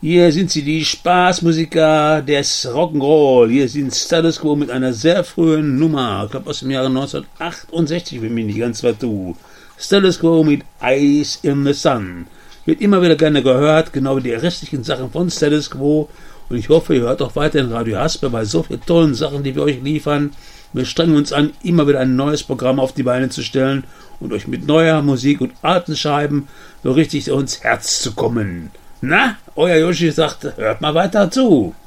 Hier sind sie, die Spaßmusiker des Rock'n'Roll. Hier sind Status Quo mit einer sehr frühen Nummer. Ich glaube aus dem Jahre 1968, wenn mich nicht ganz vertue. Status Quo mit Eyes in the Sun. Wird immer wieder gerne gehört, genau wie die restlichen Sachen von Status Quo. Und ich hoffe, ihr hört auch weiterhin Radio Hasper bei so vielen tollen Sachen, die wir euch liefern. Wir strengen uns an, immer wieder ein neues Programm auf die Beine zu stellen und euch mit neuer Musik und alten Scheiben so richtig ins Herz zu kommen. Na, euer Yoshi sagt, hört mal weiter zu.